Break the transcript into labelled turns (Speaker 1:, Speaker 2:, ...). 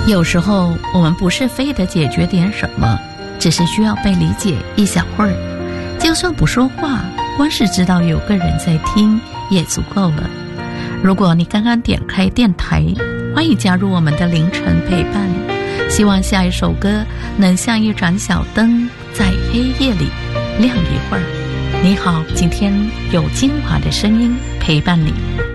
Speaker 1: 有时候我们不是非得解决点什么，只是需要被理解一小会儿。就算不说话，光是知道有个人在听也足够了。如果你刚刚点开电台，欢迎加入我们的凌晨陪伴。希望下一首歌能像一盏小灯，在黑夜里亮一会儿。你好，今天有精华的声音陪伴你。